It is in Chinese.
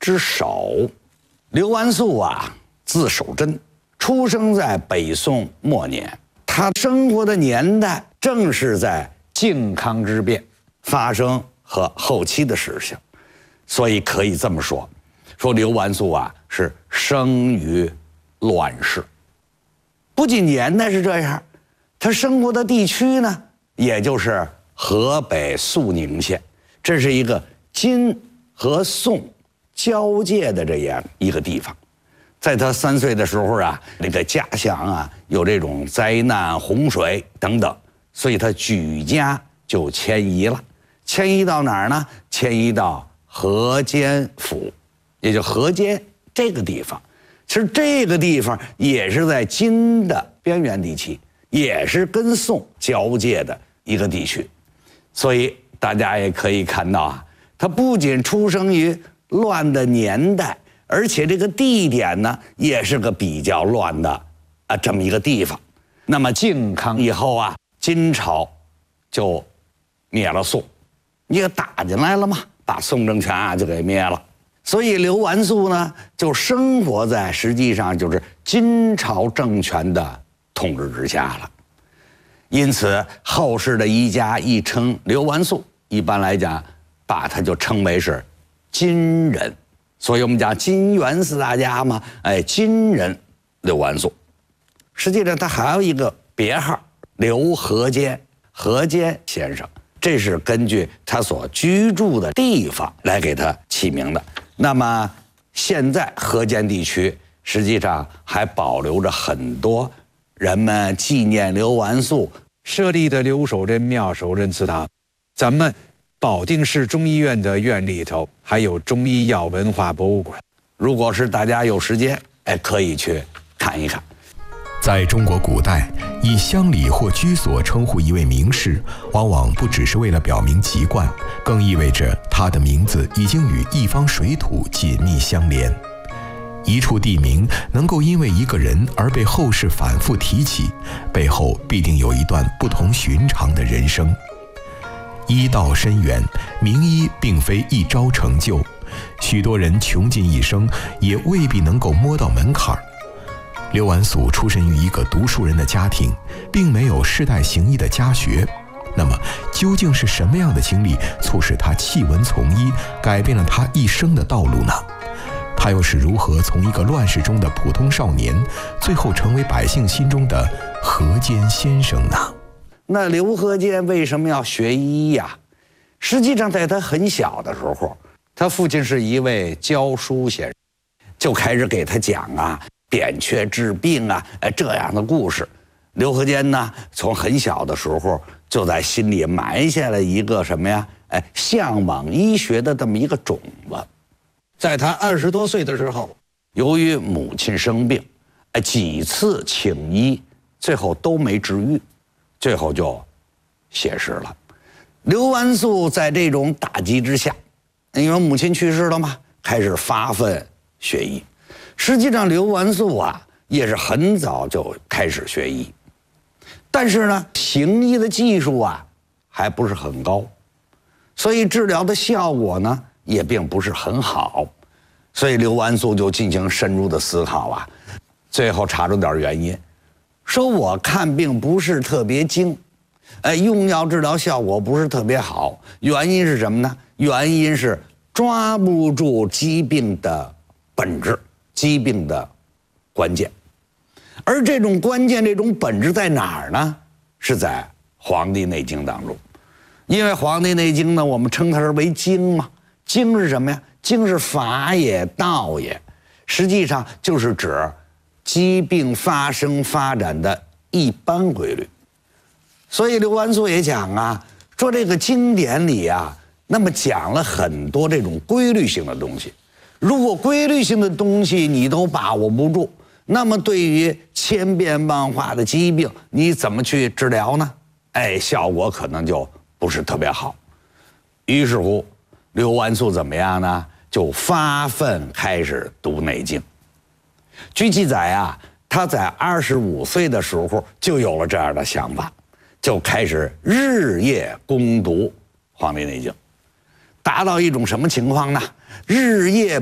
之首。刘完素啊，字守贞，出生在北宋末年。他生活的年代正是在靖康之变发生和后期的时情，所以可以这么说，刘完素啊是生于乱世。不仅年代是这样，他生活的地区呢，也就是河北肃宁县，这是一个金和宋交界的这样一个地方。在他3岁的时候啊，这个家乡啊有这种灾难、洪水等等，所以他举家就迁移了。迁移到哪儿呢？迁移到河间府，也就河间这个地方。其实这个地方也是在金的边缘地区，也是跟宋交界的一个地区。所以大家也可以看到啊，他不仅出生于乱的年代，而且这个地点呢，也是个比较乱的这么一个地方。那么靖康以后啊，金朝就灭了宋，也打进来了嘛，把宋政权啊就给灭了。所以刘完素呢，就生活在实际上就是金朝政权的统治之下了。因此后世的一家一称刘完素，一般来讲把他就称为是金人。所以我们讲金元4大家嘛，金人刘完素。实际上他还有一个别号刘河间，河间先生，这是根据他所居住的地方来给他起名的。那么现在河间地区实际上还保留着很多人们纪念刘完素设立的刘守贞庙、守贞祠堂。咱们保定市中医院的院里头还有中医药文化博物馆， 如果是大家有时间，可以去看一看。 在中国古代，以乡里或居所称呼一位名士，往往不只是为了表明籍贯，更意味着他的名字已经与一方水土紧密相连。一处地名能够因为一个人而被后世反复提起，背后必定有一段不同寻常的人生。医道深远，名医并非一朝成就，许多人穷尽一生也未必能够摸到门槛儿。刘完素出身于一个读书人的家庭，并没有世代行医的家学。那么究竟是什么样的经历促使他弃文从医，改变了他一生的道路呢？他又是如何从一个乱世中的普通少年，最后成为百姓心中的河间先生呢？ 那刘河间为什么要学医呀？实际上在他很小的时候，他父亲是一位教书先生，就开始给他讲扁鹊治病这样的故事。刘河间呢，从很小的时候就在心里埋下了一个什么呀？向往医学的这么一个种子。在他20多岁的时候，由于母亲生病，几次请医，最后都没治愈，最后就谢世了。刘完素在这种打击之下，因为母亲去世了嘛，开始发奋学医。实际上刘完素也是很早就开始学医，但是呢，行医的技术还不是很高，所以治疗的效果呢也并不是很好。所以刘完素就进行深入的思考最后查出点原因，说我看病不是特别精，用药治疗效果不是特别好，原因是什么呢？原因是抓不住疾病的本质，疾病的关键。而这种关键，这种本质在哪儿呢？是在《黄帝内经》当中。因为《黄帝内经》呢，我们称它为经嘛。经是什么呀？经是法也，道也，实际上就是指疾病发生发展的一般规律。所以刘完素也讲说这个经典里那么讲了很多这种规律性的东西。如果规律性的东西你都把握不住，那么对于千变万化的疾病，你怎么去治疗呢？效果可能就不是特别好。于是乎，刘完素怎么样呢？就发奋开始读《内经》。据记载他在25岁的时候就有了这样的想法，就开始日夜攻读《黄帝内经》，达到一种什么情况呢？日夜